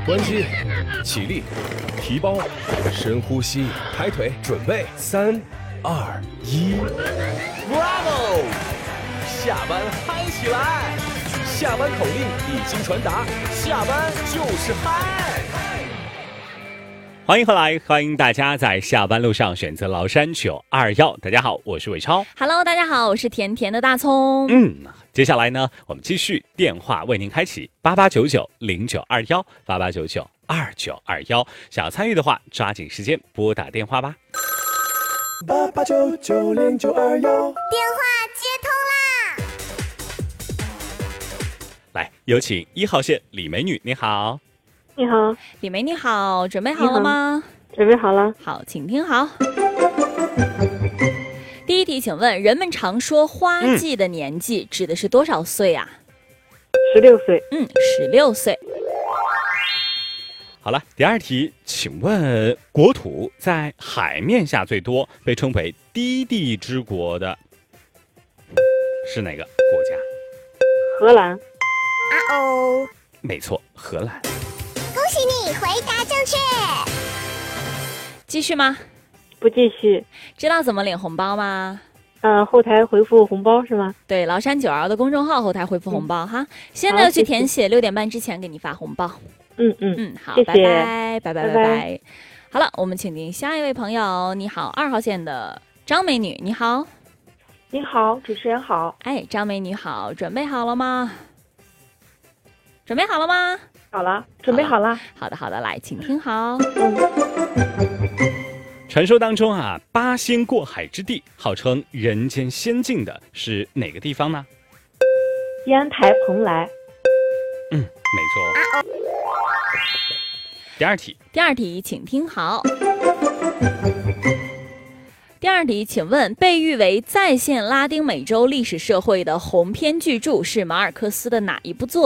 关机，起立，提包，深呼吸，抬腿，准备，3、2、1 ，Bravo！ 下班嗨起来！下班口令已经传达，下班就是嗨。 欢迎回来，欢迎大家在下班路上选择崂山921。大家好，我是伟超。 Hello， 大家好，我是甜甜的大葱。 接下来呢，我们继续电话为您开启88990921，88992921。想要参与的话，抓紧时间拨打电话吧。 88990921， 电话接通啦！ 来，有请1号线李美女，你好。 你好， 李梅你好，准备好了吗？ 准备好了。 好，请听好。第一题，请问人们常说花季的年纪指的是多少岁啊 ？16岁。 16岁。 好了，第二题，请问国土在海面下最多，被称为低地之国的是哪个国家？ 荷兰。 啊哦， 没错，荷兰。 恭喜你回答正确。 继续吗？ 不继续。 知道怎么领红包吗？ 后台回复红包是吗？ 对，崂山921的公众号后台回复红包哈。现在就去填写，6点半之前给你发红包。好， 谢谢， 拜拜。好了，我们请听下一位朋友。你好，2号线的张美女，你好。 你好，主持人好。 哎，张美女好，准备好了吗？准备好了吗？ 好了，准备好了。 好的，来，请听好。 传说当中啊，八仙过海之地，号称人间仙境的是哪个地方呢？ 烟台蓬莱。 没错。第二题， 请听好。第二题，请问被誉为再现拉丁美洲历史社会的鸿篇巨著是马尔克斯的哪一部作品？